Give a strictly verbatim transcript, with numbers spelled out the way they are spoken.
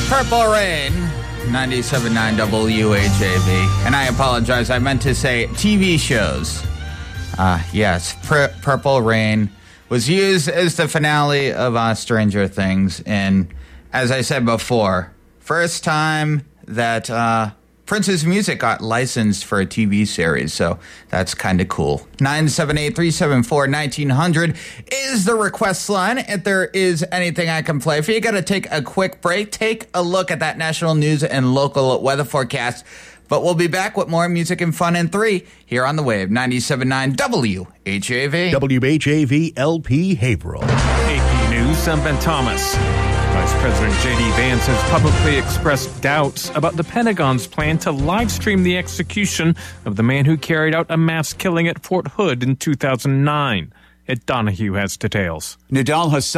Purple Rain, ninety-seven point nine W H A V. And I apologize, I meant to say T V shows. Uh, yes, Pur- Purple Rain was used as the finale of uh, Stranger Things. And as I said before, first time that uh, Prince's music got licensed for a T V series, so that's kind of cool. nine seven eight, three seven four, one nine zero zero is the request line. If there is anything I can play for you, got to take a quick break. Take a look at that national news and local weather forecast. But we'll be back with more music and fun in three here on the Wave, ninety-seven point nine W H A V. W H A V L P Haverhill. A P News, I'm Ben Thomas. Vice President J D Vance has publicly expressed doubts about the Pentagon's plan to live stream the execution of the man who carried out a mass killing at Fort Hood in two thousand nine. Ed Donahue has details. Nidal Hassan